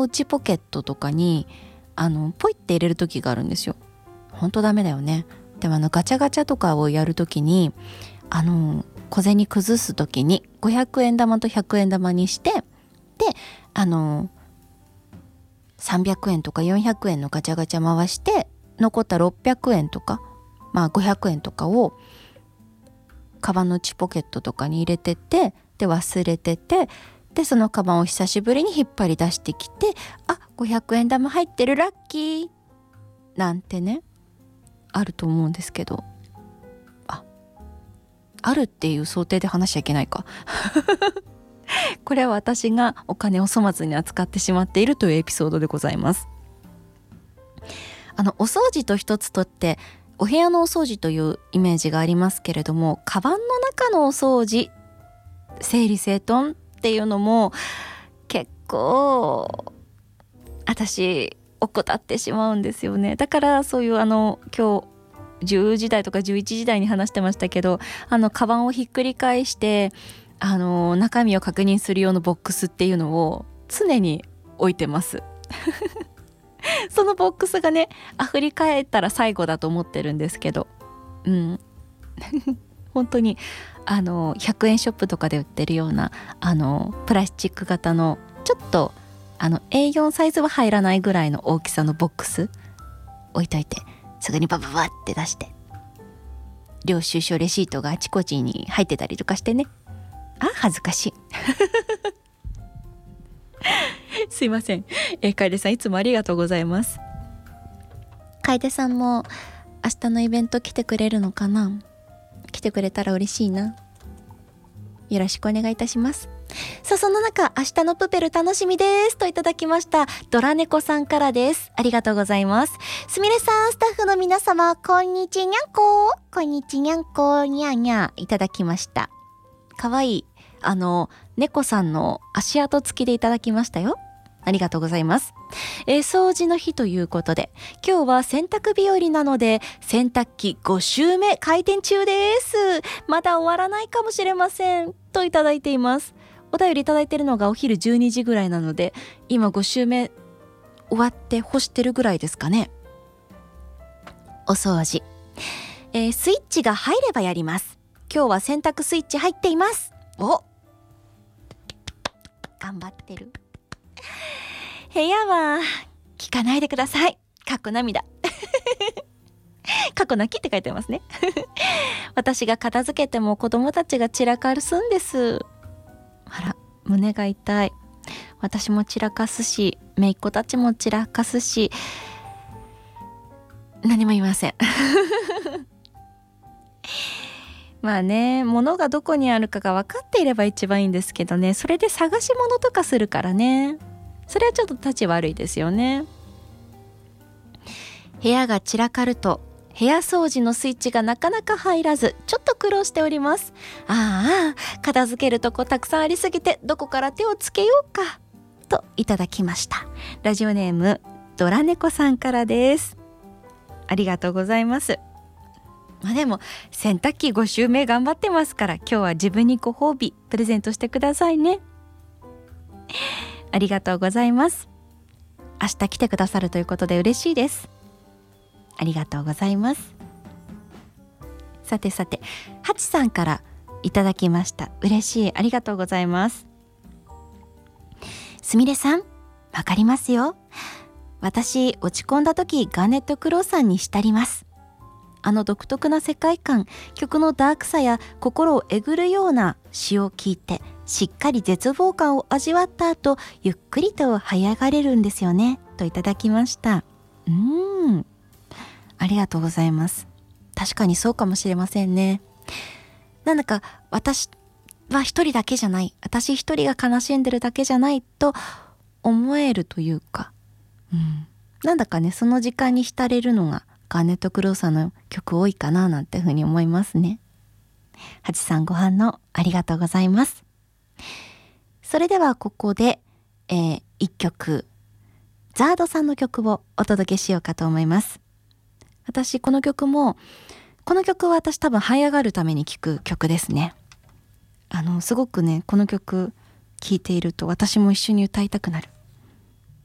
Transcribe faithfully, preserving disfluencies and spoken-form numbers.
内ポケットとかにあのポイって入れる時があるんですよ。ほんとダメだよね。でもあのガチャガチャとかをやる時にあの小銭崩す時にごひゃくえん玉とひゃくえん玉にして、であのさんびゃくえんとかよんひゃくえんのガチャガチャ回して残ったろっぴゃくえんとかまあごひゃくえんとかをカバンの内ポケットとかに入れてて、で忘れてて、でそのカバンを久しぶりに引っ張り出してきて、あごひゃくえん玉入ってるラッキーなんてねあると思うんですけど、ああるっていう想定で話しちゃいけないかこれは私がお金を粗末に扱ってしまっているというエピソードでございます。あのお掃除と一つとってお部屋のお掃除というイメージがありますけれども、カバンの中のお掃除、整理整頓っていうのも結構私怠ってしまうんですよね。だからそういうあの今日じゅうじ台とかじゅういちじ台に話してましたけど、あのカバンをひっくり返してあの中身を確認する用のボックスっていうのを常に置いてますそのボックスがね溢り返ったら最後だと思ってるんですけど、うん本当にあのひゃくえんショップとかで売ってるようなあのプラスチック型のちょっとあの エーよん サイズは入らないぐらいの大きさのボックス置いといて、すぐにバババって出して領収書レシートがあちこちに入ってたりとかしてね、あ恥ずかしいすいません、えー、楓さんいつもありがとうございます。楓さんも明日のイベント来てくれるのかな。来てくれたら嬉しいな。よろしくお願いいたします。さあその中、明日のプペル楽しみですといただきましたドラネコさんからです。ありがとうございます。すみれさん、スタッフの皆様、こんにちにゃんここんにちにゃんこにゃーにゃーいただきました。かわいいあの猫さんの足跡付きでいただきましたよ。ありがとうございます。えー、掃除の日ということで、今日は洗濯日和なので洗濯機ご周目開店中です。まだ終わらないかもしれませんといただいています。お便りいただいているのがお昼じゅうにじぐらいなので、今ご周目終わって干してるぐらいですかね。お掃除、えー、スイッチが入ればやります。今日は洗濯スイッチ入っています。お頑張ってる。部屋は聞かないでください。かっこ涙過去泣きって書いてますね私が片付けても子供たちが散らかすんです。あら、胸が痛い。私も散らかすし、姪っ子たちも散らかすし、何も言いませんまあね、物がどこにあるかが分かっていれば一番いいんですけどね、それで探し物とかするからね、それはちょっと立ち悪いですよね。部屋が散らかると部屋掃除のスイッチがなかなか入らず、ちょっと苦労しております。ああ、片付けるとこたくさんありすぎてどこから手をつけようかといただきました。ラジオネームドラネコさんからです。ありがとうございます。まあでも洗濯機ご周目頑張ってますから、今日は自分にご褒美プレゼントしてくださいね。ありがとうございます。明日来てくださるということで嬉しいです。ありがとうございます。さてさて、ハチさんからいただきました。嬉しい、ありがとうございます。すみれさん、わかりますよ。私落ち込んだ時ガーネットクローさんに浸ります。あの独特な世界観、曲のダークさや心をえぐるような詩を聞いて、しっかり絶望感を味わった後、ゆっくりと這い上がれるんですよねといただきました。うーん、ありがとうございます。確かにそうかもしれませんね。なんだか私は一人だけじゃない、私一人が悲しんでるだけじゃないと思えるというか、うん、なんだかね、その時間に浸れるのがガーネットクローさんの曲多いかななんていうふうに思いますね。はちさんご反応ありがとうございます。それではここで、えー、いっきょくザードさんの曲をお届けしようかと思います。私この曲もこの曲は私多分這い上がるために聴く曲ですね。あのすごくね、この曲聴いていると私も一緒に歌いたくなる。